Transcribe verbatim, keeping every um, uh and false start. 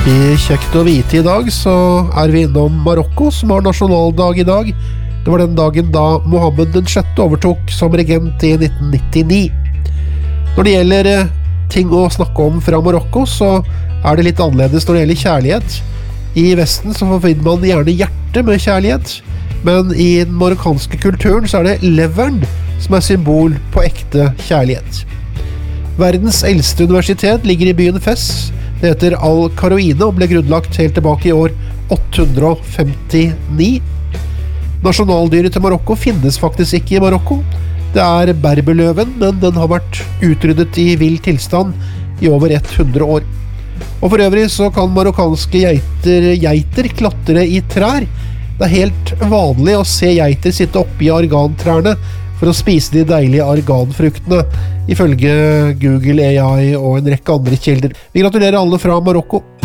I Kjekt å vite I dag så er vi innom Marokko, som har nasjonaldag I dag. Det var den dagen da Mohammed den sjette overtok som regent I nitten nittini. Når det gjelder ting å snakke om fra Marokko, så er det litt annerledes når det gjelder kjærlighet. I Vesten så forbinder man gjerne hjertet med kjærlighet, men I den marokkanske kulturen så er det leveren som er symbol på ekte kjærlighet. Verdens eldste universitet ligger I byen Fes. Det heter Al-Qaroine og ble grunnlagt helt tilbake I år åtte hundre femtini. Nasjonaldyret til Marokko finnes faktisk ikke I Marokko. Det er berberløven, men den har vært utryddet I vill tilstand I over hundre år. Og for øvrig så kan marokkanske geiter, geiter klatre I trær. Det er helt vanlig å se geiter sitte oppe I argantrærne for å spise de deilige arganfruktene, ifølge Google A I og en rekke andre kilder. Vi gratulerer alle fra Marokko.